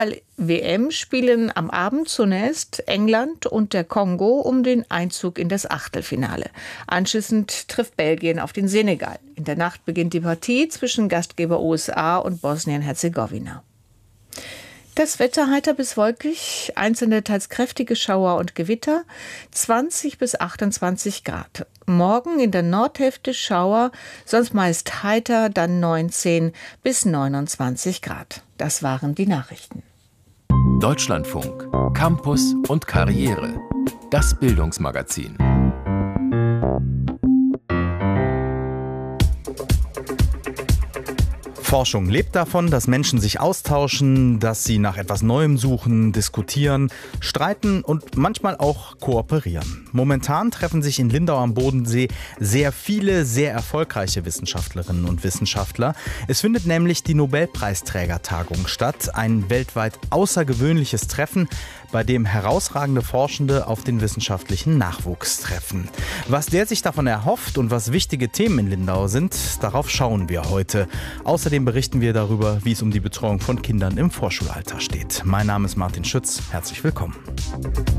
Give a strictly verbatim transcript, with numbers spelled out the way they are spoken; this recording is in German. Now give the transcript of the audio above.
W M spielen am Abend zunächst England und der Kongo um den Einzug in das Achtelfinale. Anschließend trifft Belgien auf den Senegal. In der Nacht beginnt die Partie zwischen Gastgeber U S A und Bosnien-Herzegowina. Das Wetter heiter bis wolkig, einzelne teils kräftige Schauer und Gewitter, zwanzig bis achtundzwanzig Grad. Morgen in der Nordhälfte Schauer, sonst meist heiter, dann neunzehn bis neunundzwanzig Grad. Das waren die Nachrichten. Deutschlandfunk, Campus und Karriere. Das Bildungsmagazin. Forschung lebt davon, dass Menschen sich austauschen, dass sie nach etwas Neuem suchen, diskutieren, streiten und manchmal auch kooperieren. Momentan treffen sich in Lindau am Bodensee sehr viele, sehr erfolgreiche Wissenschaftlerinnen und Wissenschaftler. Es findet nämlich die Nobelpreisträgertagung statt, ein weltweit außergewöhnliches Treffen, bei dem herausragende Forschende auf den wissenschaftlichen Nachwuchs treffen. Was der sich davon erhofft und was wichtige Themen in Lindau sind, darauf schauen wir heute. Außerdem berichten wir darüber, wie es um die Betreuung von Kindern im Vorschulalter steht. Mein Name ist Martin Schütz. Herzlich willkommen.